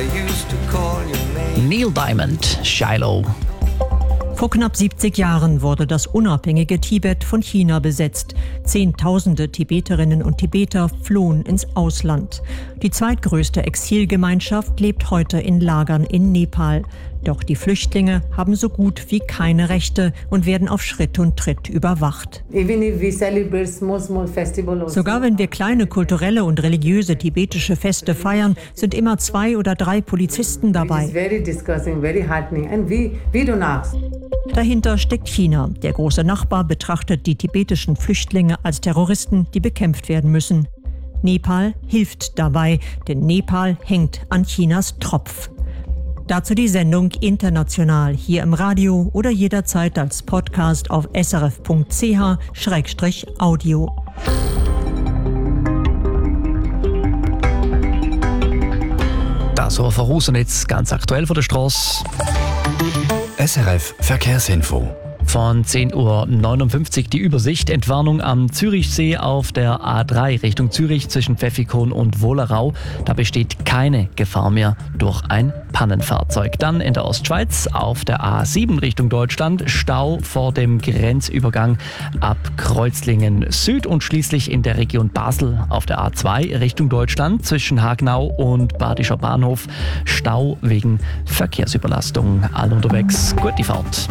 used to call your name. Neil Diamond, Shiloh. Vor knapp 70 Jahren wurde das unabhängige Tibet von China besetzt. Zehntausende Tibeterinnen und Tibeter flohen ins Ausland. Die zweitgrößte Exilgemeinschaft lebt heute in Lagern in Nepal. Doch die Flüchtlinge haben so gut wie keine Rechte und werden auf Schritt und Tritt überwacht. Sogar wenn wir kleine kulturelle und religiöse tibetische Feste feiern, sind immer 2 oder 3 Polizisten dabei. Dahinter steckt China. Der große Nachbar betrachtet die tibetischen Flüchtlinge als Terroristen, die bekämpft werden müssen. Nepal hilft dabei, denn Nepal hängt an Chinas Tropf. Dazu die Sendung international hier im Radio oder jederzeit als Podcast auf srf.ch/audio. Das war voraus und jetzt ganz aktuell von der Straße. SRF Verkehrsinfo. Von 10.59 Uhr die Übersicht. Entwarnung am Zürichsee auf der A3 Richtung Zürich zwischen Pfäffikon und Wollerau. Da besteht keine Gefahr mehr durch ein Pannenfahrzeug. Dann in der Ostschweiz auf der A7 Richtung Deutschland. Stau vor dem Grenzübergang ab Kreuzlingen Süd und schließlich in der Region Basel auf der A2 Richtung Deutschland zwischen Hagenau und Badischer Bahnhof. Stau wegen Verkehrsüberlastung. Alle unterwegs. Gute Fahrt.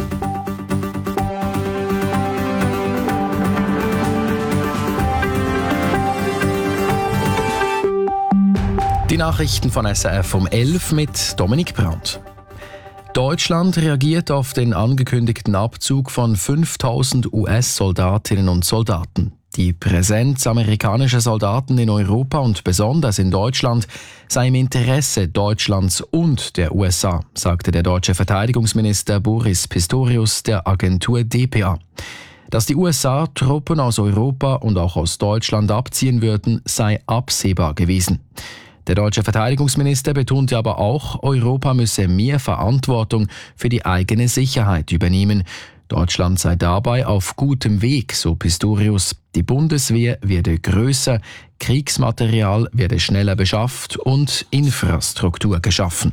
Die Nachrichten von SRF um 11 mit Dominik Brandt. Deutschland reagiert auf den angekündigten Abzug von 5000 US-Soldatinnen und Soldaten. Die Präsenz amerikanischer Soldaten in Europa und besonders in Deutschland sei im Interesse Deutschlands und der USA, sagte der deutsche Verteidigungsminister Boris Pistorius der Agentur dpa. Dass die USA Truppen aus Europa und auch aus Deutschland abziehen würden, sei absehbar gewesen. Der deutsche Verteidigungsminister betonte aber auch, Europa müsse mehr Verantwortung für die eigene Sicherheit übernehmen. Deutschland sei dabei auf gutem Weg, so Pistorius. Die Bundeswehr werde größer, Kriegsmaterial werde schneller beschafft und Infrastruktur geschaffen.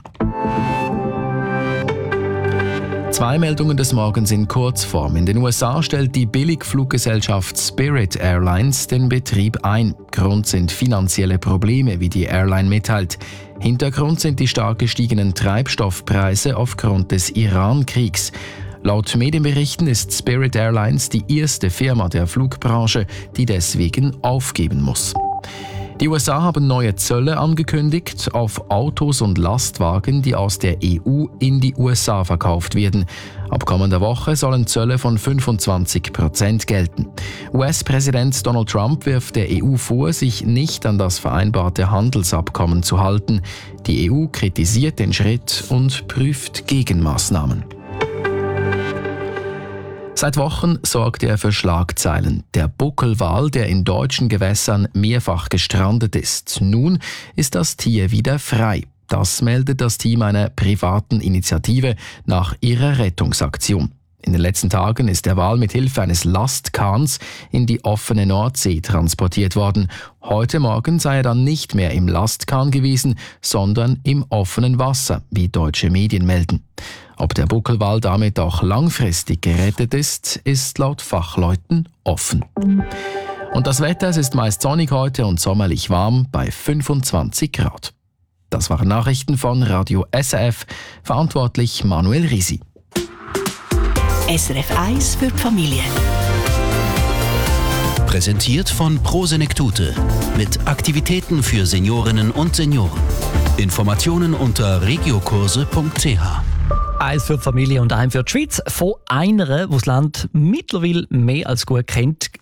2 Meldungen des Morgens in Kurzform. In den USA stellt die Billigfluggesellschaft Spirit Airlines den Betrieb ein. Grund sind finanzielle Probleme, wie die Airline mitteilt. Hintergrund sind die stark gestiegenen Treibstoffpreise aufgrund des Iran-Kriegs. Laut Medienberichten ist Spirit Airlines die erste Firma der Flugbranche, die deswegen aufgeben muss. Die USA haben neue Zölle angekündigt auf Autos und Lastwagen, die aus der EU in die USA verkauft werden. Ab kommender Woche sollen Zölle von 25% gelten. US-Präsident Donald Trump wirft der EU vor, sich nicht an das vereinbarte Handelsabkommen zu halten. Die EU kritisiert den Schritt und prüft Gegenmaßnahmen. Seit Wochen sorgt er für Schlagzeilen. Der Buckelwal, der in deutschen Gewässern mehrfach gestrandet ist. Nun ist das Tier wieder frei. Das meldet das Team einer privaten Initiative nach ihrer Rettungsaktion. In den letzten Tagen ist der Wal mit Hilfe eines Lastkahns in die offene Nordsee transportiert worden. Heute Morgen sei er dann nicht mehr im Lastkahn gewesen, sondern im offenen Wasser, wie deutsche Medien melden. Ob der Buckelwal damit auch langfristig gerettet ist, ist laut Fachleuten offen. Und das Wetter, es ist meist sonnig heute und sommerlich warm bei 25 Grad. Das waren Nachrichten von Radio SRF, verantwortlich Manuel Risi. SRF 1 für die Familie. Präsentiert von Pro Senektute mit Aktivitäten für Seniorinnen und Senioren. Informationen unter regiokurse.ch. Eins für die Familie und ein für die Schweiz. Von einer, die das Land mittlerweile mehr als gut kennt,